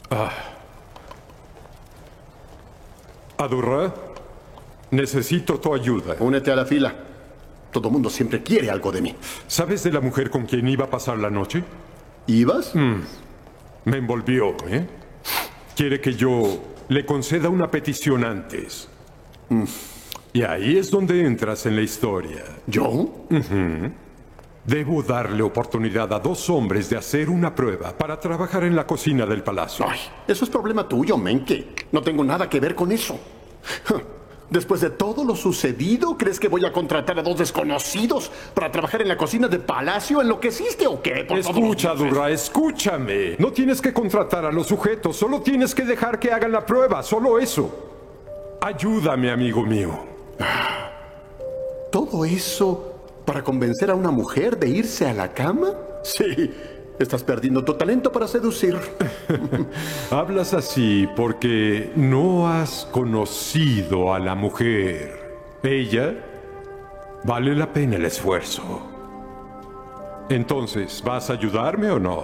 Adurra, necesito tu ayuda. Únete a la fila. Todo mundo siempre quiere algo de mí. ¿Sabes de la mujer con quien iba a pasar la noche? ¿Ibas? Me envolvió, ¿eh? Quiere que yo le conceda una petición antes. Y ahí es donde entras en la historia. ¿Yo? Debo darle oportunidad a 2 hombres de hacer una prueba para trabajar en la cocina del palacio. Ay, eso es problema tuyo, Menke. No tengo nada que ver con eso. Después de todo lo sucedido, ¿crees que voy a contratar a 2 desconocidos para trabajar en la cocina del palacio? ¿Enloqueciste o qué? Escucha, Adurra, escúchame. No tienes que contratar a los sujetos, solo tienes que dejar que hagan la prueba, solo eso. Ayúdame, amigo mío. ¿Todo eso para convencer a una mujer de irse a la cama? Sí, estás perdiendo tu talento para seducir. Hablas así porque no has conocido a la mujer. Ella vale la pena el esfuerzo. Entonces, ¿vas a ayudarme o no?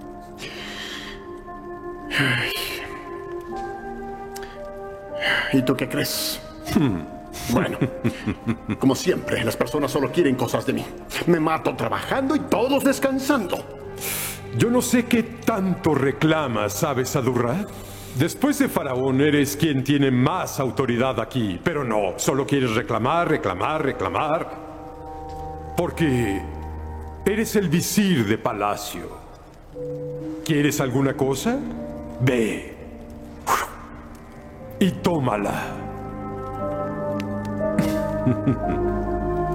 ¿Y tú qué crees? Bueno, como siempre, las personas solo quieren cosas de mí. Me mato trabajando y todos descansando. Yo no sé qué tanto reclamas, ¿sabes, Adurra? Después de Faraón, eres quien tiene más autoridad aquí. Pero no, solo quieres reclamar, reclamar, reclamar. Porque eres el visir de palacio. ¿Quieres alguna cosa? Ve. Y tómala.